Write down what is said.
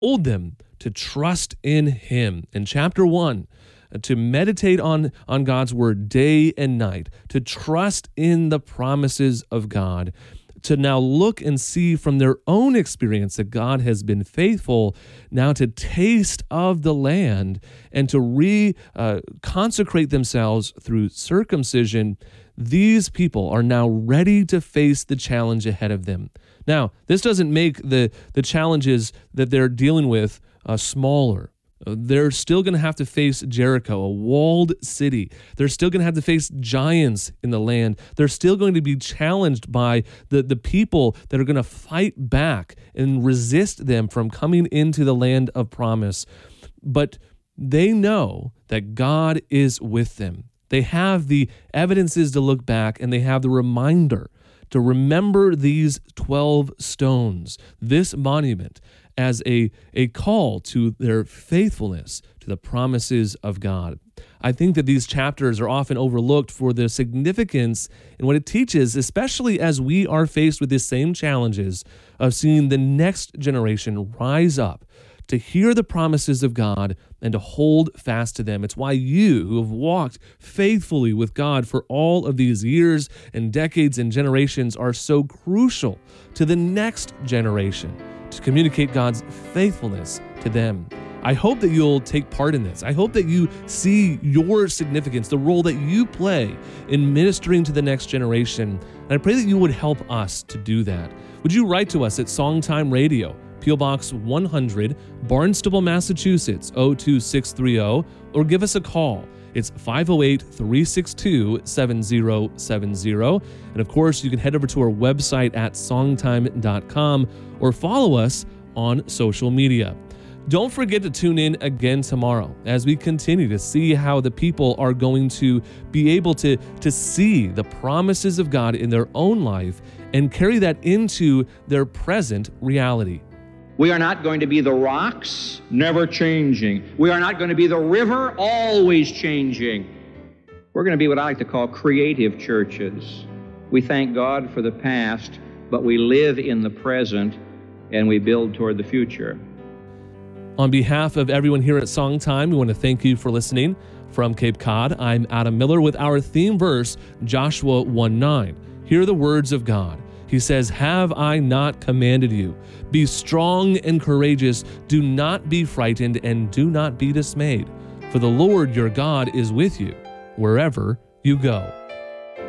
told them to trust in him. In chapter 1, to meditate on God's word day and night, to trust in the promises of God, to now look and see from their own experience that God has been faithful, now to taste of the land and to consecrate themselves through circumcision. These people are now ready to face the challenge ahead of them. Now, this doesn't make the challenges that they're dealing with smaller. They're still going to have to face Jericho, a walled city. They're still going to have to face giants in the land. They're still going to be challenged by the people that are going to fight back and resist them from coming into the land of promise. But they know that God is with them. They have the evidences to look back, and they have the reminder to remember these 12 stones, this monument, as a call to their faithfulness to the promises of God. I think that these chapters are often overlooked for the significance in what it teaches, especially as we are faced with the same challenges of seeing the next generation rise up to hear the promises of God and to hold fast to them. It's why you, who have walked faithfully with God for all of these years and decades and generations, are so crucial to the next generation to communicate God's faithfulness to them. I hope that you'll take part in this. I hope that you see your significance, the role that you play in ministering to the next generation. And I pray that you would help us to do that. Would you write to us at Songtime Radio, P.O. Box 100, Barnstable, Massachusetts, 02630, or give us a call. It's 508-362-7070. And of course, you can head over to our website at songtime.com or follow us on social media. Don't forget to tune in again tomorrow as we continue to see how the people are going to be able to see the promises of God in their own life and carry that into their present reality. We are not going to be the rocks, never changing. We are not going to be the river, always changing. We're going to be what I like to call creative churches. We thank God for the past, but we live in the present and we build toward the future. On behalf of everyone here at Songtime, we want to thank you for listening. From Cape Cod, I'm Adam Miller with our theme verse, Joshua 1:9. Hear the words of God. He says, "Have I not commanded you? Be strong and courageous. Do not be frightened and do not be dismayed. For the Lord your God is with you wherever you go."